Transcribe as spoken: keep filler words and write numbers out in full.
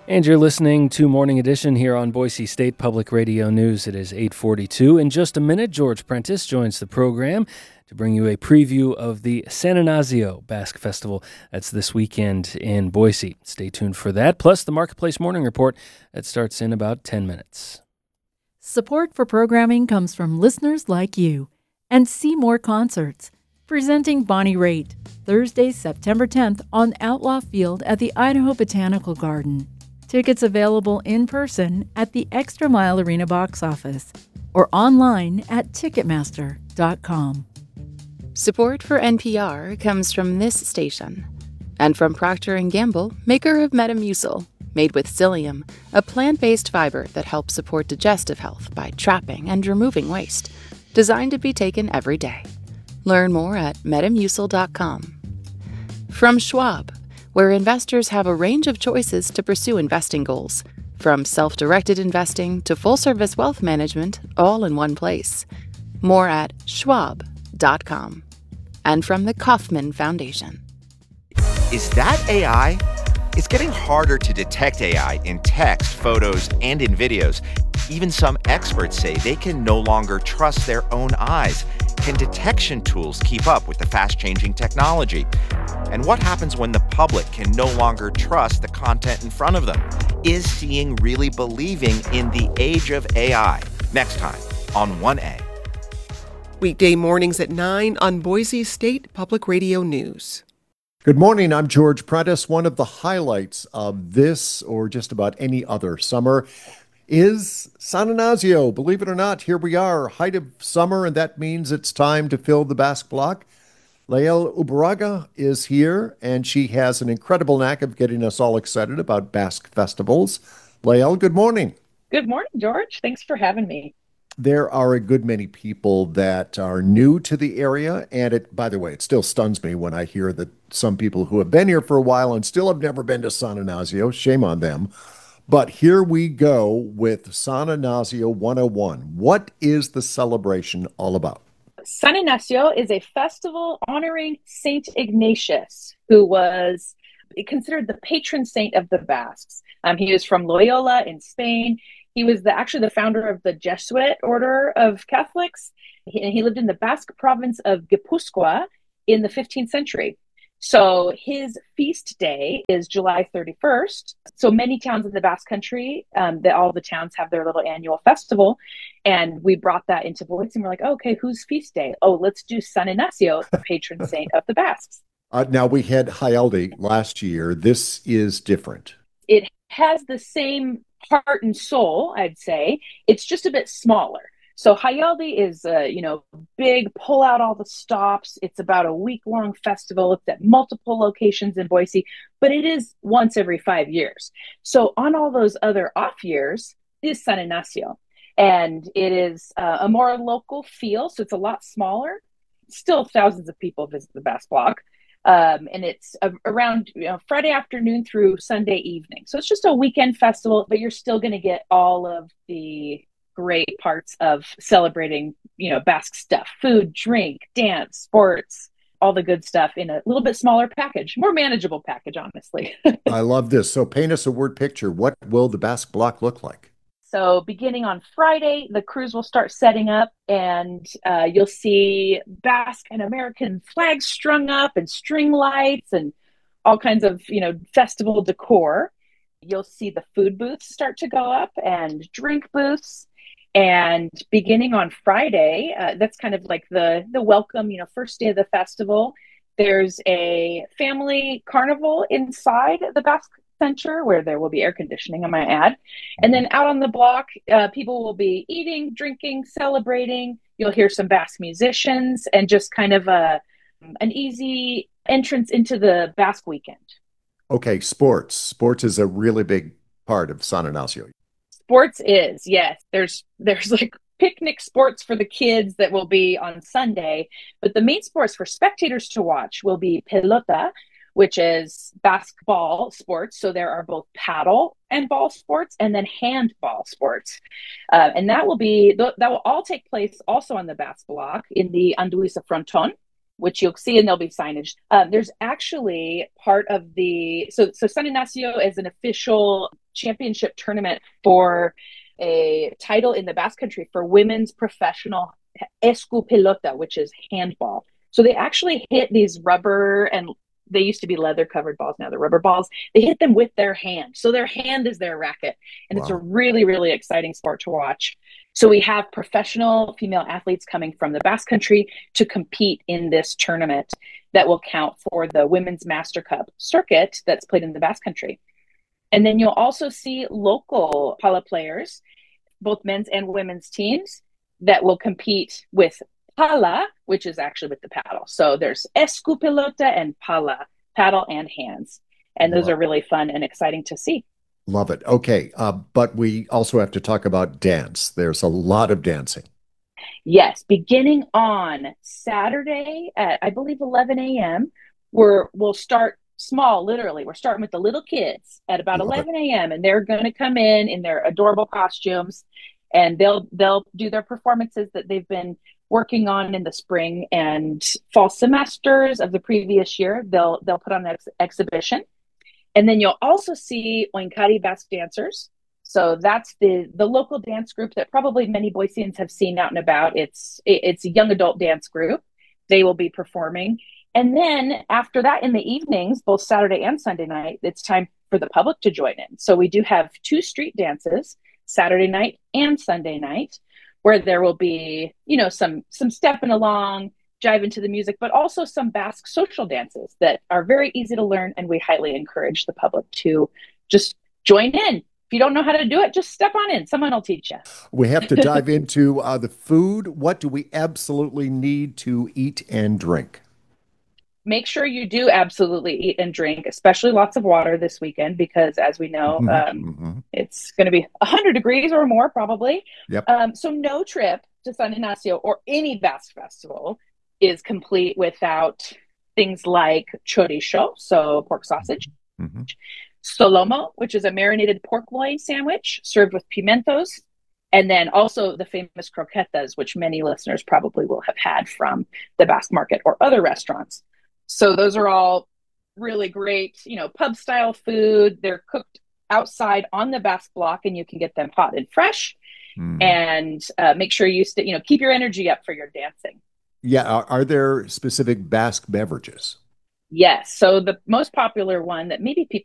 And you're listening to Morning Edition here on Boise State Public Radio News. It is eight forty-two. In just a minute, George Prentice joins the program to bring you a preview of the San Ignacio Basque Festival. That's this weekend in Boise. Stay tuned for that, plus the Marketplace Morning Report that starts in about ten minutes. Support for programming comes from listeners like you. And see more concerts. Presenting Bonnie Raitt, Thursday, September tenth on Outlaw Field at the Idaho Botanical Garden. Tickets available in person at the Extra Mile Arena box office or online at ticketmaster dot com. Support for N P R comes from this station and from Procter and Gamble, maker of Metamucil, made with psyllium, a plant-based fiber that helps support digestive health by trapping and removing waste, designed to be taken every day. Learn more at metamucil dot com. From Schwab, where investors have a range of choices to pursue investing goals, from self-directed investing to full-service wealth management, all in one place. More at schwab dot com. And from the Kauffman Foundation. Is that A I? It's getting harder to detect A I in text, photos, and in videos. Even some experts say they can no longer trust their own eyes. Can detection tools keep up with the fast-changing technology? And what happens when the public can no longer trust the content in front of them? Is seeing really believing in the age of A I? Next time on one A. Weekday mornings at nine on Boise State Public Radio News. Good morning. I'm George Prentice. One of the highlights of this, or just about any other summer, is San Ignacio. Believe it or not, here we are, height of summer, and that means it's time to fill the Basque Block. Lael Ubaraga is here, and she has an incredible knack of getting us all excited about Basque festivals. Lael, good morning. Good morning, George. Thanks for having me. There are a good many people that are new to the area, and it, by the way, it still stuns me when I hear that some people who have been here for a while and still have never been to San Ignacio, shame on them. But here we go with San Ignacio one oh one. What is the celebration all about? San Ignacio is a festival honoring Saint Ignatius, who was considered the patron saint of the Basques. Um, he was from Loyola in Spain. He was the, actually the founder of the Jesuit order of Catholics. He, and he lived in the Basque province of Gipuzkoa in the fifteenth century. So his feast day is July thirty-first. So many towns in the Basque Country, um, that all the towns have their little annual festival. And we brought that into Boise and we're like, oh, okay, whose feast day? Oh, let's do San Ignacio, the patron saint of the Basques. Uh, now, we had Hayaldi last year. This is different. It has the same heart and soul, I'd say. It's just a bit smaller. So Hayaldi is, uh, you know, big, pull out all the stops. It's about a week-long festival. It's at multiple locations in Boise, but it is once every five years. So on all those other off years is San Ignacio. And it is uh, a more local feel, so it's a lot smaller. Still thousands of people visit the Basque Block. Um, and it's uh, around you know, Friday afternoon through Sunday evening. So it's just a weekend festival, but you're still going to get all of the great parts of celebrating, you know, Basque stuff, food, drink, dance, sports, all the good stuff in a little bit smaller package, more manageable package, honestly. I love this. So paint us a word picture. What will the Basque Block look like? So beginning on Friday, the crews will start setting up and uh, you'll see Basque and American flags strung up and string lights and all kinds of, you know, festival decor. You'll see the food booths start to go up and drink booths. And beginning on Friday, uh, that's kind of like the, the welcome, you know, first day of the festival. There's a family carnival inside the Basque Center where there will be air conditioning, I might add. And then out on the block, uh, people will be eating, drinking, celebrating. You'll hear some Basque musicians and just kind of a, an easy entrance into the Basque weekend. Okay, sports. Sports is a really big part of San Ignacio. Sports is, yes. There's there's like picnic sports for the kids that will be on Sunday, but the main sports for spectators to watch will be pelota, which is basketball sports. So there are both paddle and ball sports and then handball sports. Uh, and that will be, that will all take place also on the Basque Block in the Anduisa Fronton. which you'll see, and there'll be signage. Um, there's actually part of the so so San Ignacio is an official championship tournament for a title in the Basque Country for women's professional escupilota, which is handball. So they actually hit these rubber, and they used to be leather covered balls, now they're rubber balls. They hit them with their hand. So their hand is their racket. And wow. It's a really, really exciting sport to watch. So we have professional female athletes coming from the Basque Country to compete in this tournament that will count for the Women's Master Cup circuit that's played in the Basque Country. And then you'll also see local pala players, both men's and women's teams, that will compete with pala, which is actually with the paddle. So there's escupilota and pala, paddle and hands. And those are really fun and exciting to see. Love it. Okay. Uh, but we also have to talk about dance. There's a lot of dancing. Yes. Beginning on Saturday at, I believe, eleven a.m., we're, we'll start small, literally. We're starting with the little kids at about Love eleven a.m. and they're going to come in in their adorable costumes, and they'll they'll do their performances that they've been working on in the spring and fall semesters of the previous year. They'll they'll put on an ex- exhibition. And then you'll also see Oinkari Basque dancers. So that's the the local dance group that probably many Boiseans have seen out and about. It's it's a young adult dance group. They will be performing. And then after that, in the evenings, both Saturday and Sunday night, it's time for the public to join in. So we do have two street dances, Saturday night and Sunday night, where there will be, you know, some some stepping along, jive into the music, but also some Basque social dances that are very easy to learn. And we highly encourage the public to just join in. If you don't know how to do it, just step on in. Someone will teach you. We have to dive into uh, the food. What do we absolutely need to eat and drink? Make sure you do absolutely eat and drink, especially lots of water this weekend, because as we know, um, mm-hmm. it's going to be one hundred degrees or more probably. Yep. Um, so no trip to San Ignacio or any Basque festival is complete without things like chorizo, so pork sausage, mm-hmm. solomo, which is a marinated pork loin sandwich served with pimentos, and then also the famous croquetas, which many listeners probably will have had from the Basque Market or other restaurants. So those are all really great, you know, pub style food. They're cooked outside on the Basque block, and you can get them hot and fresh. Mm. And uh, make sure you, st- you know, keep your energy up for your dancing. Yeah. Are, are there specific Basque beverages? Yes. So the most popular one that maybe people